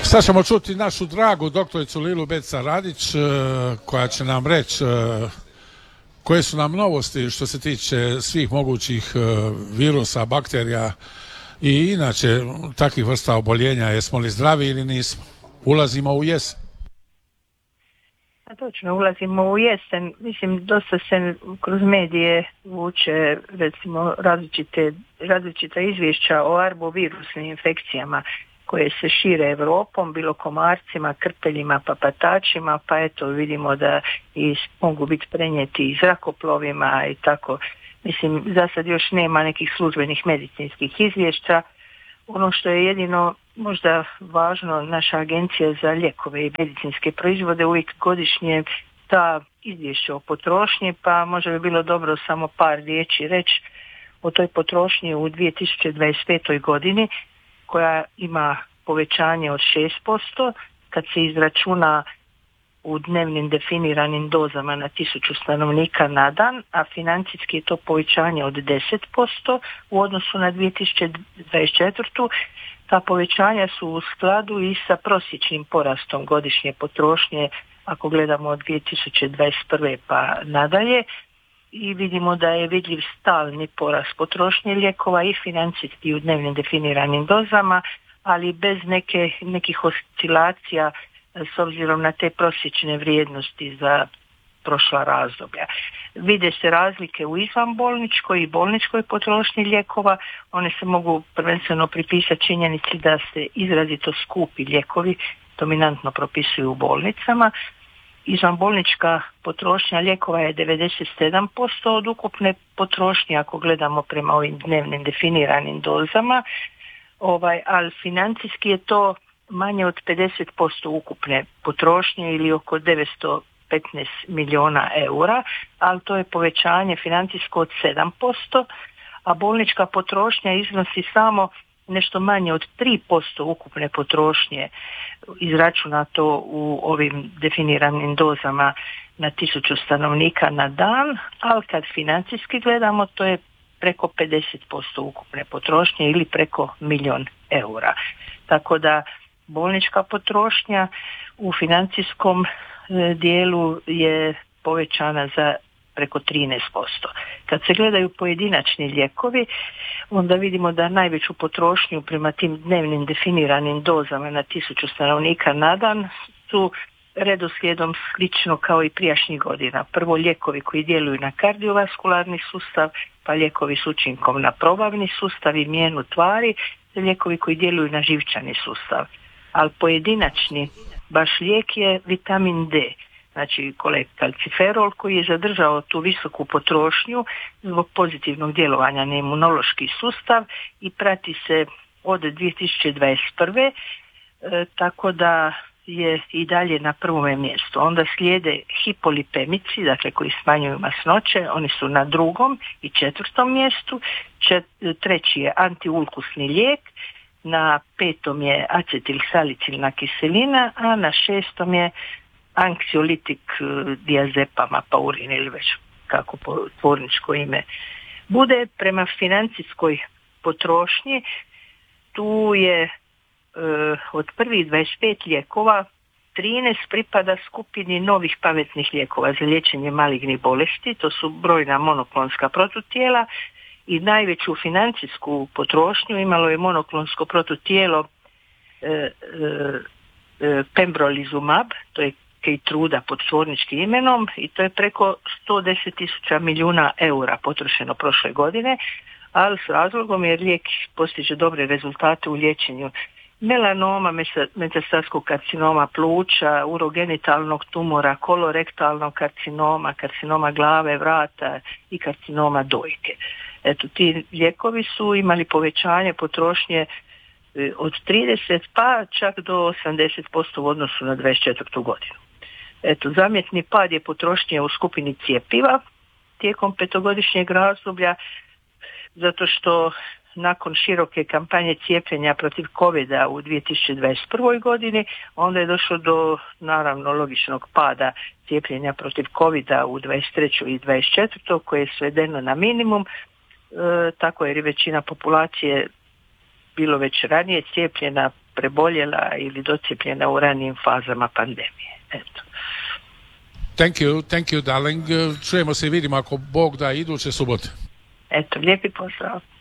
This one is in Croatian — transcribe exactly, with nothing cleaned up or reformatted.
Sad ćemo čuti našu dragu doktoricu Lilu Beca Radić koja će nam reći koje su nam novosti što se tiče svih mogućih virusa, bakterija i inače takvih vrsta oboljenja. Jesmo li zdravi ili nismo? Ulazimo u jesen. A točno, ulazimo u jesen. Mislim, dosta se kroz medije vuče recimo različite, različita izvješća o arbovirusnim infekcijama koje se šire Europom, bilo komarcima, krpeljima, papatačima, pa eto vidimo da i mogu biti prenijeti i zrakoplovima i tako. Mislim, za sad još nema nekih službenih medicinskih izvješća. Ono što je jedino možda važno, naša agencija za lijekove i medicinske proizvode uvijek godišnje ta izvješća o potrošnji, pa možda bi bilo dobro samo par riječi reći o toj potrošnji u dvije tisuće dvadeset petoj godini, koja ima povećanje od šest posto kad se izračuna u dnevnim definiranim dozama na tisuću stanovnika na dan, a financijski je to povećanje od deset posto u odnosu na dvije tisuće dvadeset četvrtu. Ta povećanja su u skladu i sa prosječnim porastom godišnje potrošnje ako gledamo od dvije tisuće dvadeset prve pa nadalje. I vidimo da je vidljiv stalni porast potrošnje lijekova i financijski u dnevnim definiranim dozama, ali bez neke, nekih oscilacija s obzirom na te prosječne vrijednosti za prošla razdoblja. Vide se razlike u izvanbolničkoj i bolničkoj potrošnji lijekova. One se mogu prvenstveno pripisati činjenici da se izrazito skupi lijekovi dominantno propisuju u bolnicama. Izvanbolnička potrošnja lijekova je devedeset sedam posto od ukupne potrošnje ako gledamo prema ovim dnevnim definiranim dozama, ovaj, ali financijski je to manje od pedeset posto ukupne potrošnje ili oko devetsto petnaest milijuna eura, ali to je povećanje financijsko od sedam posto, a bolnička potrošnja iznosi samo nešto manje od tri posto ukupne potrošnje izračunato u ovim definiranim dozama na tisuću stanovnika na dan, ali kad financijski gledamo to je preko pedeset posto ukupne potrošnje ili preko milijun eura. Tako da bolnička potrošnja u financijskom dijelu je povećana za preko trinaest posto. Kad se gledaju pojedinačni lijekovi, onda vidimo da najveću potrošnju prema tim dnevnim definiranim dozama na tisuću stanovnika na dan su redoslijedom slično kao i prijašnjih godina. Prvo lijekovi koji djeluju na kardiovaskularni sustav, pa lijekovi s učinkom na probavni sustav i mijenu tvari, te lijekovi koji djeluju na živčani sustav. Ali pojedinačni baš lijek je vitamin D, znači kolekalciferol, koji je zadržao tu visoku potrošnju zbog pozitivnog djelovanja na imunološki sustav i prati se od dvije tisuće dvadeset prve. E, tako da je i dalje na prvome mjestu. Onda slijede hipolipemici, dakle koji smanjuju masnoće, oni su na drugom i četvrtom mjestu. Čet, treći je antiulkusni lijek, na petom je acetilsalicilna kiselina, a na šestom je anksiolitik diazepama paurin ili već kako po tvorničko ime bude. Prema financijskoj potrošnji tu je e, od prvih dvadeset pet lijekova trinaest pripada skupini novih pametnih lijekova za liječenje malignih bolesti, to su brojna monoklonska protutijela, i najveću financijsku potrošnju imalo je monoklonsko protutijelo e, e, e, pembrolizumab, to je Keytruda pod tvorničkim imenom, i to je preko sto deset tisuća milijuna eura potrošeno prošle godine, ali s razlogom jer lijek postiže dobre rezultate u liječenju melanoma, metastatskog karcinoma pluća, urogenitalnog tumora, kolorektalnog karcinoma, karcinoma glave, vrata i karcinoma dojke. Eto, ti lijekovi su imali povećanje potrošnje od trideset pa čak do osamdeset posto u odnosu na dvadeset četvrtu godinu. Eto, zamjetni pad je potrošnje u skupini cjepiva tijekom petogodišnjeg razdoblja, zato što nakon široke kampanje cijepljenja protiv covida u dvije tisuće dvadeset prvoj godini, onda je došlo do naravno logičnog pada cijepljenja protiv covida u dvadeset trećoj i dvadeset četvrtoj koje je svedeno na minimum, e, tako jer je većina populacije bilo već ranije cijepljena preboljela ili docijepljena u ranijim fazama pandemije. Eto. Thank you, thank you darling. Čujemo se i vidimo ako Bog da iduće subote. Eto, lijepi pozdrav.